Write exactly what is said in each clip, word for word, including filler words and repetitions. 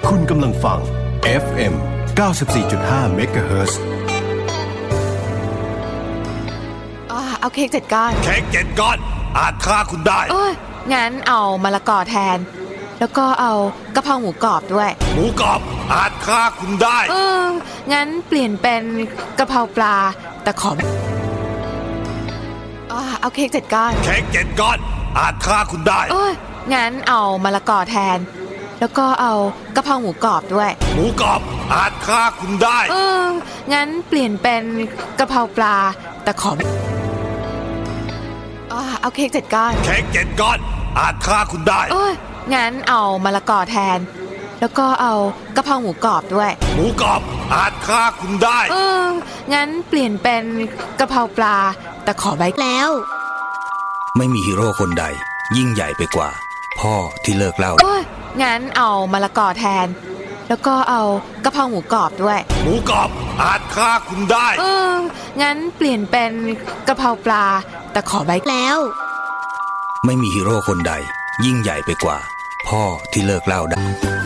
คุณกำลังฟัง เอฟ เอ็ม เก้าสิบสี่จุดห้า เมกะเฮิรตซ์เอาเค้กเจ็ดก้อนเค้กเจ็ดก้อนอาจฆ่าคุณได้โอ้ยงั้นเอามะละกอแทนแล้วก็เอากะเพราหมูกรอบด้วยหมูกรอบอาจฆ่าคุณได้เอองั้นเปลี่ยนเป็นกะเพราปลาแต่ขอเอาเค้กเจ็ดก้อนเค้กเจ็ดก้อนอาจฆ่าคุณได้โอ้ยงั้นเอามะละกอแทนแล้วก็เอากะเพราหมูกรอบด้วยหมูกรอบอาจฆ่าคุณได้เอองั้นเปลี่ยนเป็นกะเพราปลาแต่ขอเอาเค้กเจ็ดก้อนเค้กเจ็ดก้อนอาจฆ่าคุณได้โอ้ยงั้นเอามะละกอแทนแล้วก็เอากะเพราหมูกรอบด้วยหมูกรอบอาจฆ่าคุณได้เอองั้นเปลี่ยนเป็นกะเพราปลาแต่ขอไว้แล้วไม่มีฮีโร่คนใดยิ่งใหญ่ไปกว่าพ่อที่เลิกเล่าโอ้ยงั้นเอามะละกอแทนแล้วก็เอากะเพราหมูกรอบด้วยหมูกรอบอาจฆ่าคุณได้เอองั้นเปลี่ยนเป็นกะเพราปลาแต่ขอไว้แล้วไม่มีฮีโร่คนใดยิ่งใหญ่ไปกว่าพ่อที่เลิกเล่าได้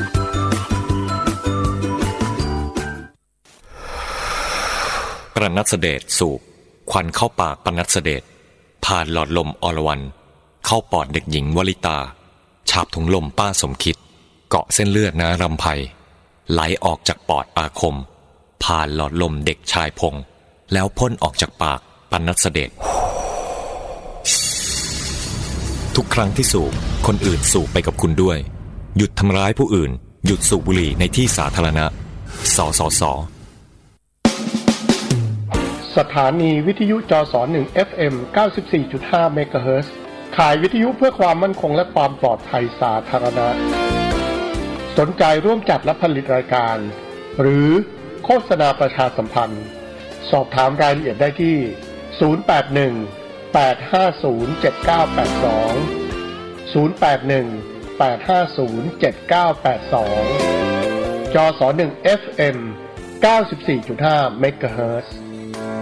ปรนัสเดชสูบควันเข้าปากปรนัสเดชผ่านหลอดลมอรวรรณเข้าปอดเด็กหญิงวลิตาฉาบถุงลมป้าสมคิดเกาะเส้นเลือดนารำไพไหลออกจากปอดอาคมผ่านหลอดลมเด็กชายพงแล้วพ่นออกจากปากปรนัสเดชทุกครั้งที่สูบคนอื่นสูบไปกับคุณด้วยหยุดทำร้ายผู้อื่นหยุดสูบบุหรี่ในที่สาธารณะสสส. สถานีวิทยุจสหนึ่ง เอฟ เอ็ม เก้าสิบสี่จุดห้า เมกะเฮิรตซ์ขายวิทยุเพื่อความมั่นคงและความปลอดภัยสาธารณะสนใจร่วมจัดและผลิตรายการหรือโฆษณาประชาสัมพันธ์สอบถามรายละเอียดได้ที่ศูนย์ แปด หนึ่ง แปด ห้า ศูนย์ เจ็ด เก้า แปด สอง ศูนย์ แปด หนึ่ง แปด ห้า ศูนย์ เจ็ด เก้า แปด สองจสหนึ่ง เอฟ เอ็ม เก้าสิบสี่จุดห้า เมกะเฮิรตซ์